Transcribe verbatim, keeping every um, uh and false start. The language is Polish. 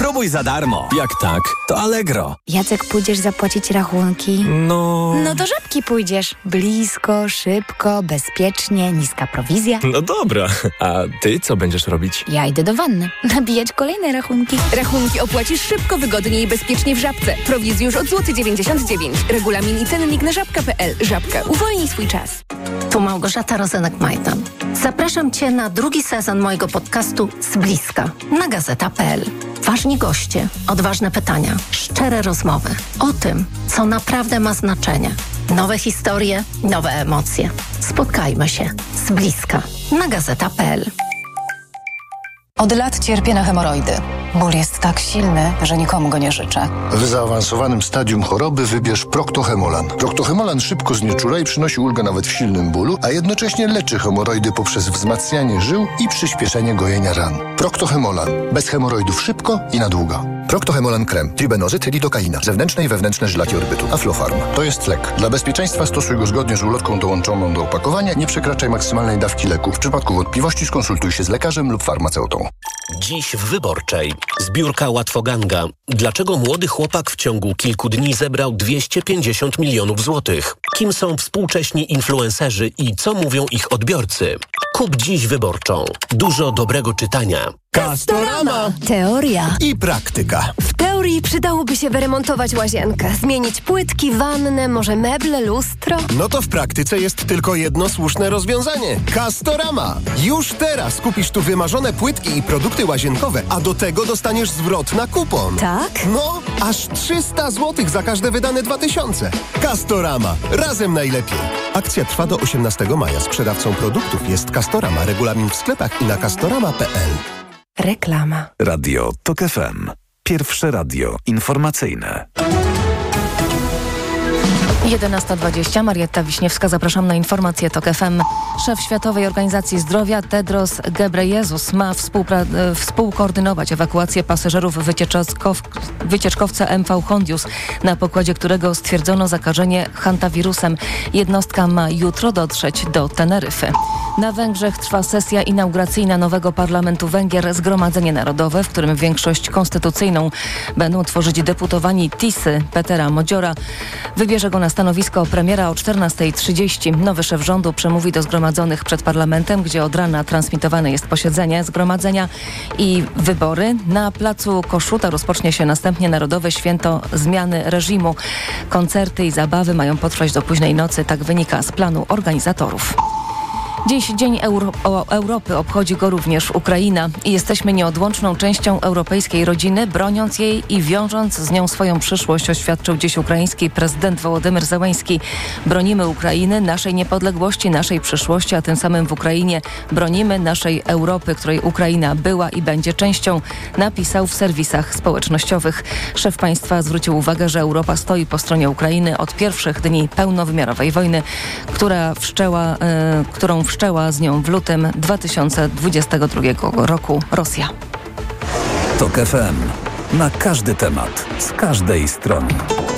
Spróbuj za darmo. Jak tak, to Allegro. Jacek, pójdziesz zapłacić rachunki? No... No do Żabki pójdziesz. Blisko, szybko, bezpiecznie, niska prowizja. No dobra, a ty co będziesz robić? Ja idę do wanny. Nabijać kolejne rachunki. Rachunki opłacisz szybko, wygodnie i bezpiecznie w Żabce. Prowizji już od złoty dziewięćdziesiąt dziewięć. Regulamin i cennik na żabka kropka pe el. Żabka. Uwolnij swój czas. Tu Małgorzata Rozenek-Majdan. Zapraszam Cię na drugi sezon mojego podcastu Z bliska na gazeta kropka pe el. Ważni goście, odważne pytania, szczere rozmowy o tym, co naprawdę ma znaczenie. Nowe historie, nowe emocje. Spotkajmy się z bliska na gazeta kropka pe el. Od lat cierpię na hemoroidy. Ból jest tak silny, że nikomu go nie życzę. W zaawansowanym stadium choroby wybierz Procto-Hemolan. Procto-Hemolan szybko znieczula i przynosi ulgę nawet w silnym bólu, a jednocześnie leczy hemoroidy poprzez wzmacnianie żył i przyspieszenie gojenia ran. Procto-Hemolan. Bez hemoroidów szybko i na długo. Procto-Hemolan krem, tribenozyt, lidokaina, zewnętrzne i wewnętrzne żylaki orbytu, Aflofarm. To jest lek. Dla bezpieczeństwa stosuj go zgodnie z ulotką dołączoną do opakowania. Nie przekraczaj maksymalnej dawki leku. W przypadku wątpliwości skonsultuj się z lekarzem lub farmaceutą. Dziś w Wyborczej. Zbiórka Łatwoganga. Dlaczego młody chłopak w ciągu kilku dni zebrał dwieście pięćdziesiąt milionów złotych? Kim są współcześni influencerzy i co mówią ich odbiorcy? Kup dziś Wyborczą. Dużo dobrego czytania. Castorama! Teoria i praktyka. W teorii przydałoby się wyremontować łazienkę, zmienić płytki, wannę, może meble, lustro. No to w praktyce jest tylko jedno słuszne rozwiązanie. Castorama! Już teraz kupisz tu wymarzone płytki i produkty łazienkowe, a do tego dostaniesz zwrot na kupon. Tak? No, aż trzysta złotych za każde wydane dwa tysiące. Castorama. Razem najlepiej. Akcja trwa do osiemnastego maja. Sprzedawcą produktów jest Castorama. Regulamin w sklepach i na castorama kropka pe el. Reklama. Radio Tok F M. Pierwsze radio informacyjne. jedenasta dwadzieścia. Marietta Wiśniewska, zapraszam na informacje Tok F M. Szef Światowej Organizacji Zdrowia Tedros Ghebreyesus ma współpra- współkoordynować ewakuację pasażerów wycieczkow- wycieczkowca M V Hondius, na pokładzie którego stwierdzono zakażenie hantawirusem. Jednostka ma jutro dotrzeć do Teneryfy. Na Węgrzech trwa sesja inauguracyjna nowego parlamentu Węgier, Zgromadzenie Narodowe, w którym większość konstytucyjną będą tworzyć deputowani Tisy Petera Modziora. Wybierze go na stanowisko premiera o czternastej trzydzieści. Nowy szef rządu przemówi do zgromadzonych przed parlamentem, gdzie od rana transmitowane jest posiedzenie zgromadzenia i wybory. Na placu Kossuta rozpocznie się następnie Narodowe Święto Zmiany Reżimu. Koncerty i zabawy mają potrwać do późnej nocy, tak wynika z planu organizatorów. Dziś Dzień Euro- o Europy, obchodzi go również Ukraina i jesteśmy nieodłączną częścią europejskiej rodziny, broniąc jej i wiążąc z nią swoją przyszłość, oświadczył dziś ukraiński prezydent Wołodymyr Zełenski. Bronimy Ukrainy, naszej niepodległości, naszej przyszłości, a tym samym w Ukrainie bronimy naszej Europy, której Ukraina była i będzie częścią, napisał w serwisach społecznościowych. Szef państwa zwrócił uwagę, że Europa stoi po stronie Ukrainy od pierwszych dni pełnowymiarowej wojny, która wszczęła, e, którą wszczęła Wszczęła z nią w lutym dwa tysiące dwudziestego drugiego roku Rosja. Tok F M. Na każdy temat, z każdej strony.